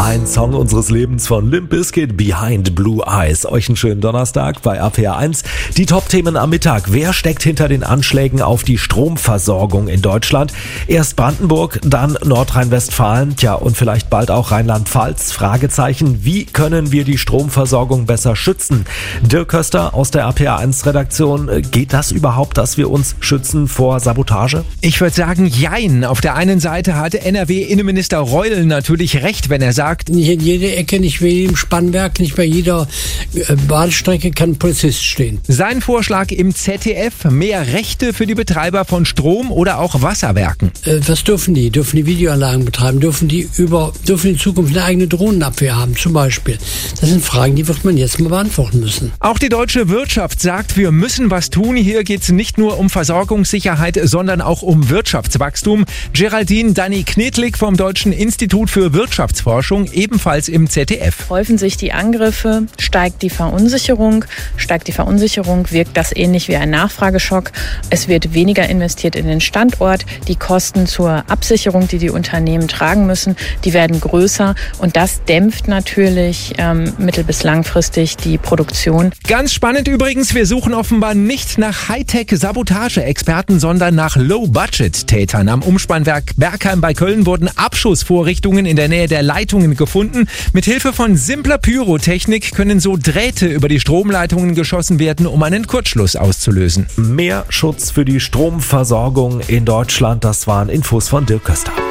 Ein Song unseres Lebens von Limp Bizkit, Behind Blue Eyes. Euch einen schönen Donnerstag bei RPR 1. Die Top-Themen am Mittag. Wer steckt hinter den Anschlägen auf die Stromversorgung in Deutschland? Erst Brandenburg, dann Nordrhein-Westfalen, und vielleicht bald auch Rheinland-Pfalz. Fragezeichen, wie können wir die Stromversorgung besser schützen? Dirk Köster aus der RPR 1 Redaktion. Geht das überhaupt, dass wir uns schützen vor Sabotage? Ich würde sagen, jein. Auf der einen Seite hatte NRW-Innenminister Reul natürlich recht, wenn er sagt, nicht in jeder Ecke, nicht bei jedem Spannwerk, nicht bei jeder Bahnstrecke kann ein Polizist stehen. Sein Vorschlag im ZDF, mehr Rechte für die Betreiber von Strom- oder auch Wasserwerken. Was dürfen die? Dürfen die Videoanlagen betreiben? Dürfen die in Zukunft eine eigene Drohnenabwehr haben, zum Beispiel? Das sind Fragen, die wird man jetzt mal beantworten müssen. Auch die deutsche Wirtschaft sagt, wir müssen was tun. Hier geht es nicht nur um Versorgungssicherheit, sondern auch um Wirtschaftswachstum. Geraldine Danny-Knetlik vom Deutschen Institut für Wirtschaftsforschung, ebenfalls im ZDF. Häufen sich die Angriffe, steigt die Verunsicherung, wirkt das ähnlich wie ein Nachfrageschock. Es wird weniger investiert in den Standort. Die Kosten zur Absicherung, die Unternehmen tragen müssen, die werden größer und das dämpft natürlich mittel- bis langfristig die Produktion. Ganz spannend übrigens, wir suchen offenbar nicht nach Hightech-Sabotage-Experten, sondern nach Low-Budget-Tätern. Am Umspannwerk Bergheim bei Köln wurden Abschussvorrichtungen in der Nähe der Leitungen gefunden. Mit Hilfe von simpler Pyrotechnik können so Drähte über die Stromleitungen geschossen werden, um einen Kurzschluss auszulösen. Mehr Schutz für die Stromversorgung in Deutschland, das waren Infos von Dirk Köster.